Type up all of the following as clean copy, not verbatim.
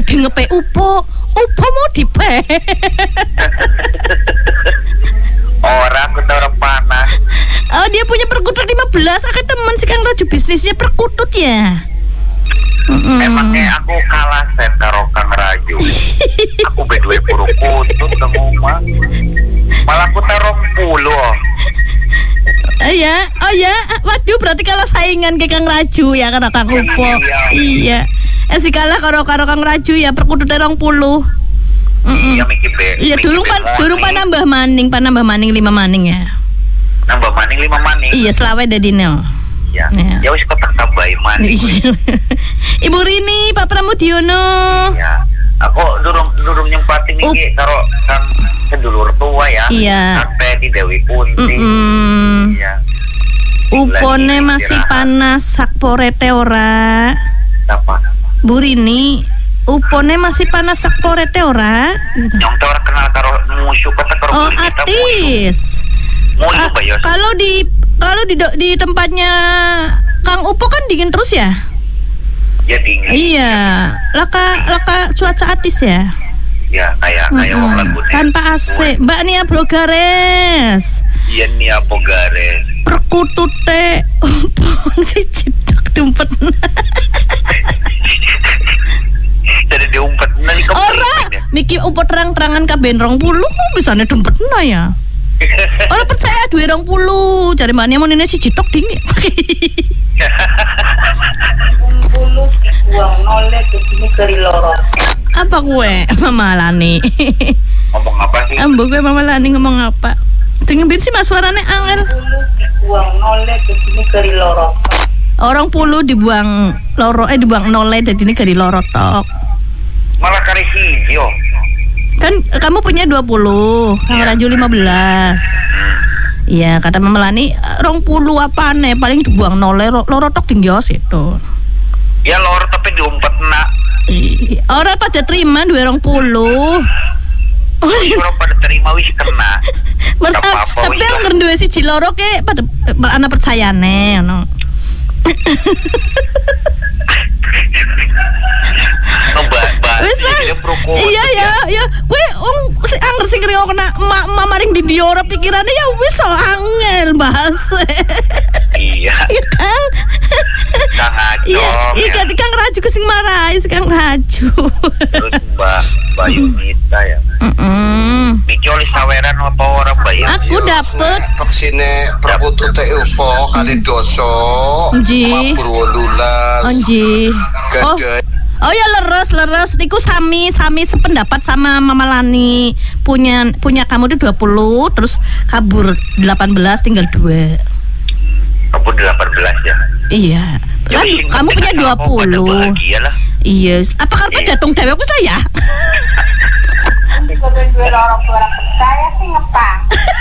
gede ngepe upo mau dipe. Orang aku tahu orang panas. Oh, dia punya perkutut 15. Aku temen sih Kang Raju bisnisnya perkutut ya. Emangnya aku kalah set karo Kang Raju. Aku bedue perkutut ke rumah. Malah aku taruh 10. Oh ya, waduh berarti kalah saingan ke Kang Raju ya karo Kang Upo. Iya. Si kalah karo Kang Raju ya perkututnya 20. Iya Miki be. Iya durung panambah maning 5 maning ya. Nambah maning 5 maning. Iya selawe dadine. Iya. Ya wis kotak tambahi maning. Ibu Rini, Pak Pramudiono. Iya. Aku durung nyempatin iki karo Kang sedulur tua ya. Iya. Sampai di Dewi Kunti. Iya. Upone masih panas sakporete ora? Apa? Bu Rini, upone masih panas sakporete ora? Nyong teh ora kenal karo musuh kata karo Oh, Atis. Musuh bayos. Kalau di tempatnya Kang Upo kan dingin terus ya? Ya dingin. Iya. Laka cuaca Atis ya? Ya kayak wong lagune. Tanpa AC. Mbak Nia Brogares. Iya Nia Brogares. Perkutute umpon si cidak dumpet. Jadi diumpet nanti ke ora Miki umpet terang-terangan kabeh 20 bisane dumpetna ya. Ora percaya duwe 20 cari Mbak Nia mau nene si citok dingin. 60 dibuang nolnya ke sini keri lorot. Apa gue Mama Lani? Ngomong apa sih? Ambo gue Mama Lani ngomong apa? Dengen sih mas suarane angel. 60 dibuang nolnya ke sini keri lorot. Orang 10 dibuang dibuang nolnya dan ini keri lorot tok. Malah kari hijau. Kan kamu punya 20, Kang Raju 15. Iya, kata Mama Lani 20 apane paling dibuang nolnya lorot tok tinggios itu. Ya lorot tapi diumpet nak. Orang pada terima 20. Orang pada terima wis kena. Tapi yang ngerduwe siji loro ke pada ana percayane ngono. Wis lah. Iya ya. Kowe wong anger sing riyo kena emak maring ndi ora pikirane ya wis so angel bahas. Iya. Kan? Kang Raju. Iya, Kang Raju ke sing marahi Kang Raju. Terus Mbak Yunita ya. Miki oleh saweran apa orang Mbak ya? Aku dapet vaksine perkutut UFO kali doso. Nji. Nji. Oh ya leres niku sami sependapat sama Mama Lani. Punya kamu tuh 20 terus kabur 18 tinggal 2. Kabur 18 ya. Iya. Kan kamu punya 20. Iya. Apa karena datang dewe aku saya? Dua orang percaya sih ngepang.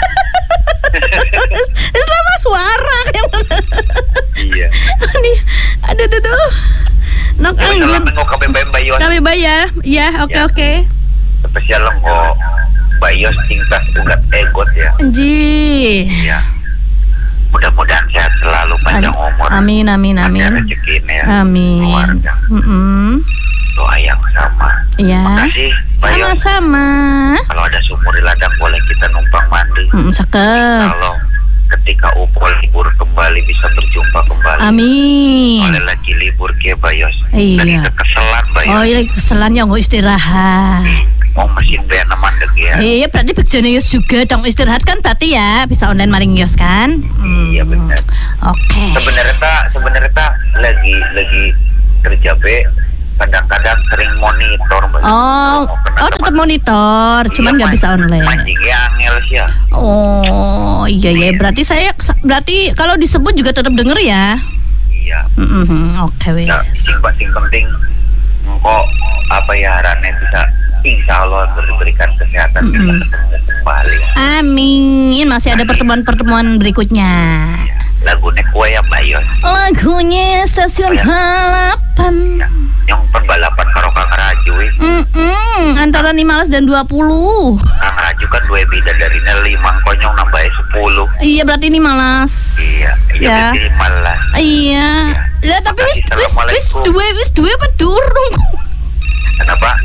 Selama suara yang Iya. Nih, aduh. Nok anggun. Kami bayar. Ya, oke. Spesial kok Bayos tingkat ugat egot ya. Anji. Iya. Mudah-mudahan sehat selalu, panjang umur. Amin. Rezekinya. Amin. Keluarga. Doa yang sama. Iya. Makasih. Bayos. Sama-sama. Kalau ada sumur di ladang boleh kita numpang mandi. Cakep. Kalau ketika Upol libur kembali bisa berjumpa kembali. Amin. Oleh lagi libur ke Bayos. Iya. Dan kekeselan Bayos. Oh iya keselan ya nggak istirahat. Mau mesin bena mandek ya. Iya berarti begini Yos juga dong istirahat kan berarti ya bisa online maring Yos kan. Iya benar. Oke. Sebenarnya lagi kerja be. Kadang-kadang sering monitor. Tetap monitor, cuman nggak bisa online. Mancingnya angel sih ya. Oh iya. Berarti kalau disebut juga tetap denger ya. Iya. Oke wes. Nah, yang penting kok apa ya Rane bisa insya Allah diberikan kesehatan bisa ketemu kembali. Amin. Masih ada pertemuan berikutnya. Lagunya kue ya Bayos. Lagunya Stasiun Balapan. Ya, yang pembalapan karo Kang Raju. Antara 15 dan 20. Kang Raju kan 2 bida dari 5 konyong nambahnya 10. Iya berarti 15. Iya berarti 15. Iya. Ya tapi wis dua apa durung? Kenapa?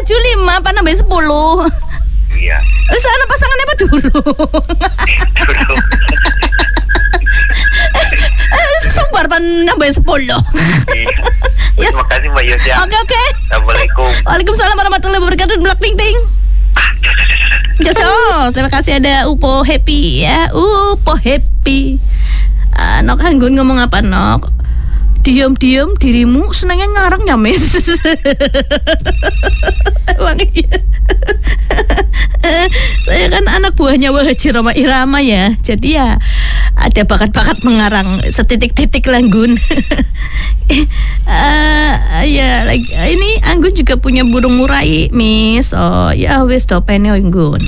5 apa nambah 10? Iya. Sana pasangannya apa durung? Sumbar pan nambah 10. Iya. Terima kasih Mbak Yos ya. Oke. Assalamualaikum. Waalaikumsalam warahmatullahi wabarakatuh. Blak ting ting. Josos, terima kasih ada Upo Happy ya. Upo Happy. Nok Anggun ngomong apa Nok? Diam-diam dirimu senangnya ngarang ya Miss. Bang iya. Saya kan anak buahnya Haji Roma Irama ya. Jadi ya ada bakat-bakat mengarang setitik-titik Langgun. Ya like, ini Anggun juga punya burung murai Miss. Oh ya wes dopene Anggun.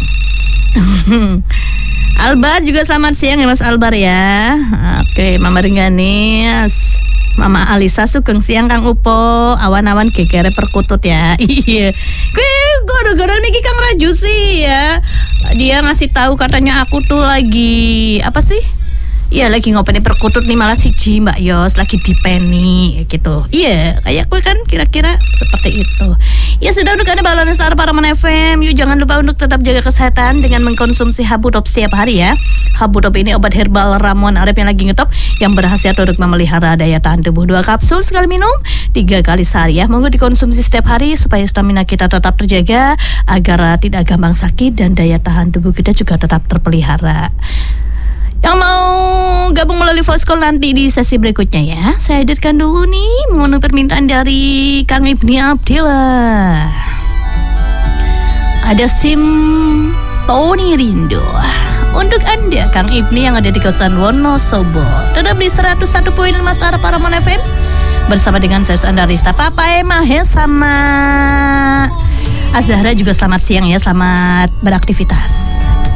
Albar juga selamat siang ya Mas Albar ya. Oke Mama Rengganis, Mama Alisa sugeng siang Kang Upo. Awan-awan gegere perkutut ya. Iya. Gara-gara niki Kang Raju sih ya. Dia ngasih tahu katanya aku tuh lagi apa sih? Iya lagi ngopeni perkutut nih malah siji Mbak Yos lagi dipeni gitu. Iya kayak gue kan kira-kira seperti itu. Ya sudah untuk Anda balon star Paraman FM. Yuk jangan lupa untuk tetap jaga kesehatan dengan mengkonsumsi Habudop setiap hari ya. Habudop ini obat herbal ramuan Arab yang lagi ngetop yang berkhasiat untuk memelihara daya tahan tubuh. 2 kapsul sekali minum 3 kali sehari ya. Monggo dikonsumsi setiap hari supaya stamina kita tetap terjaga agar tidak gampang sakit dan daya tahan tubuh kita juga tetap terpelihara. Yang mau gabung melalui voice call nanti di sesi berikutnya ya. Saya hadirkan dulu nih memenuhi permintaan dari Kang Ibni Abdillah. Ada SIM Tony Rindo untuk Anda Kang Ibni yang ada di kosan Wonosobo. Tetap di 101.5 Star Paraman FM bersama dengan saya Andarista Papa Mahe sama Azahra juga selamat siang ya, selamat beraktivitas.